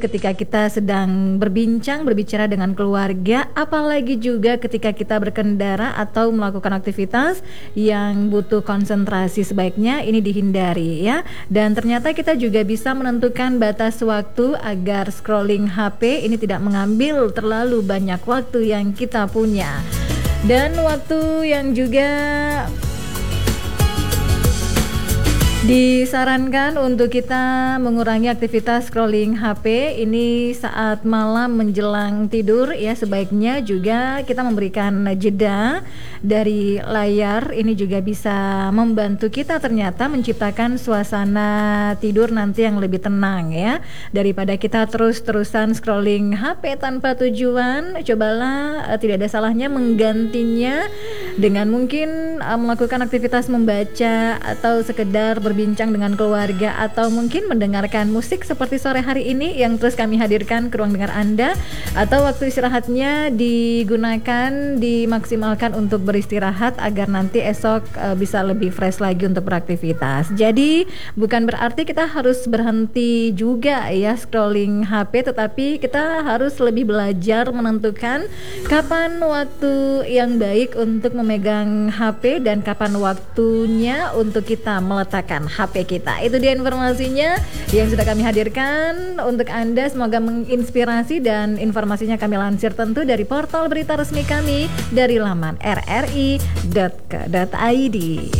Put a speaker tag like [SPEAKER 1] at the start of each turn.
[SPEAKER 1] ketika kita sedang berbicara dengan keluarga, apalagi juga ketika kita berkendara atau melakukan aktivitas yang butuh konsentrasi, sebaiknya ini dihindari ya. Dan ternyata kita juga bisa menentukan batas waktu agar scrolling HP ini tidak mengambil terlalu banyak waktu yang kita punya. Dan waktu yang juga disarankan untuk kita mengurangi aktivitas scrolling HP ini saat malam menjelang tidur ya, sebaiknya juga kita memberikan jeda dari layar. Ini juga bisa membantu kita ternyata menciptakan suasana tidur nanti yang lebih tenang ya, daripada kita terus-terusan scrolling HP tanpa tujuan. Cobalah tidak ada salahnya menggantinya dengan mungkin melakukan aktivitas membaca atau sekedar berbincang dengan keluarga, atau mungkin mendengarkan musik seperti sore hari ini yang terus kami hadirkan ke ruang dengar Anda, atau waktu istirahatnya digunakan, dimaksimalkan untuk beristirahat agar nanti esok bisa lebih fresh lagi untuk beraktivitas. Jadi bukan berarti kita harus berhenti juga ya scrolling HP, tetapi kita harus lebih belajar menentukan kapan waktu yang baik untuk memegang HP dan kapan waktunya untuk kita meletakkan HP kita. Itu dia informasinya yang sudah kami hadirkan untuk Anda. Semoga menginspirasi, dan informasinya kami lansir tentu dari portal berita resmi kami dari laman rri.co.id.